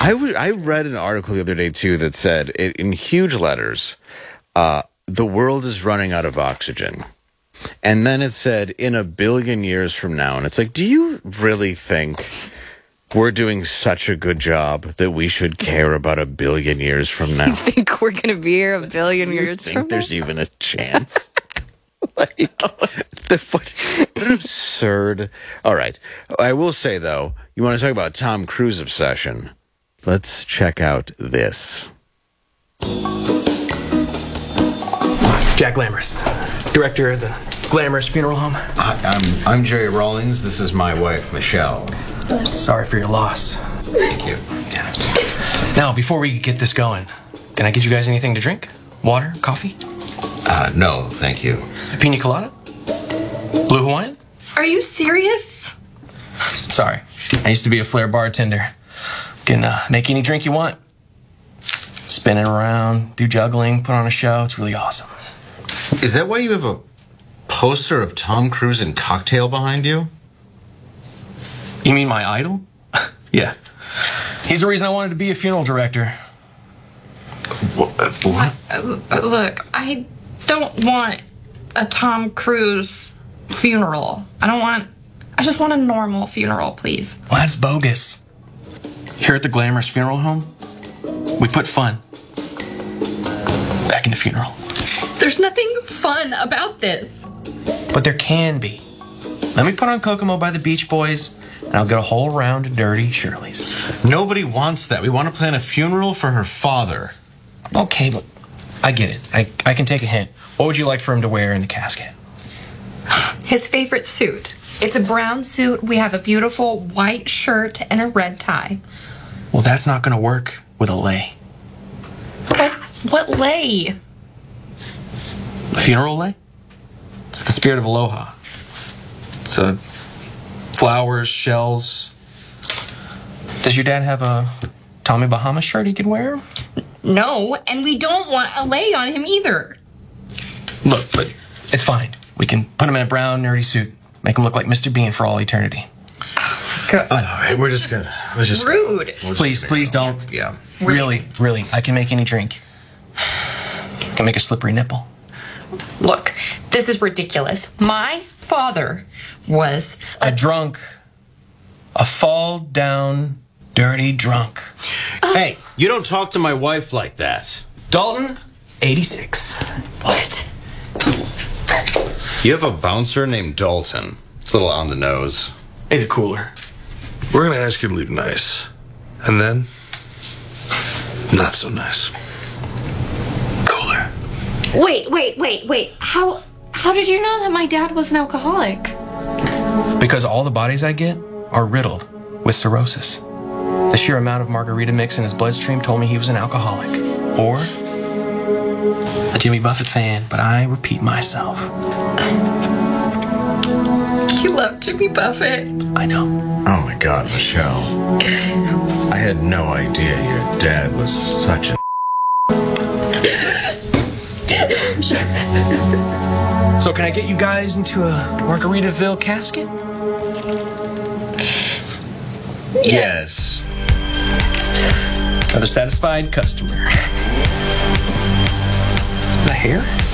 I read an article the other day, too, that said, in huge letters, the world is running out of oxygen. And then it said, in a billion years from now. And it's like, do you really think we're doing such a good job that we should care about a billion years from now? You think we're going to be here a billion years from now? Do you think there's even a chance? What an absurd. All right. I will say, though, you want to talk about Tom Cruise obsession. Let's check out this. Jack Glamorous, director of the Glamorous Funeral Home. I'm Jerry Rawlings. This is my wife, Michelle. Sorry for your loss. Thank you. Yeah. Now, before we get this going, can I get you guys anything to drink? Water? Coffee? No, thank you. A pina colada? Blue Hawaiian? Are you serious? Sorry. I used to be a flair bartender. Can make any drink you want. Spin it around, do juggling, put on a show. It's really awesome. Is that why you have a poster of Tom Cruise in Cocktail behind you? You mean my idol? Yeah. He's the reason I wanted to be a funeral director. What? Look, I don't want a Tom Cruise funeral. I just want a normal funeral, please. Well, that's bogus. Here at the Glamorous Funeral Home, we put fun back in the funeral. There's nothing fun about this. But there can be. Let me put on Kokomo by the Beach Boys, and I'll get a whole round of Dirty Shirley's. Nobody wants that. We want to plan a funeral for her father. Okay, but I get it. I can take a hint. What would you like for him to wear in the casket? His favorite suit. It's a brown suit. We have a beautiful white shirt and a red tie. Well, that's not going to work with a lei. What lei? A funeral lei? It's the spirit of aloha. It's flowers, shells. Does your dad have a Tommy Bahama shirt he could wear? No, and we don't want a lei on him either. Look, but it's fine. We can put him in a brown, nerdy suit. Make him look like Mr. Bean for all eternity. All right, we're just gonna... Rude. Please don't. Yeah. Really, I can make any drink. I can make a slippery nipple. Look, this is ridiculous. My father was A drunk. A fall down, dirty drunk. Hey, you don't talk to my wife like that. Dalton, 86. What? You have a bouncer named Dalton. It's a little on the nose. He's a cooler. We're going to ask you to leave nice. And then, not so nice. Cooler. Wait. How did you know that my dad was an alcoholic? Because all the bodies I get are riddled with cirrhosis. The sheer amount of margarita mix in his bloodstream told me he was an alcoholic. Or a Jimmy Buffett fan, but I repeat myself. You love Jimmy Buffett. I know. Oh, my God, Michelle. I had no idea your dad was such a... So can I get you guys into a Margaritaville casket? Yes. Another satisfied customer. Is that hair?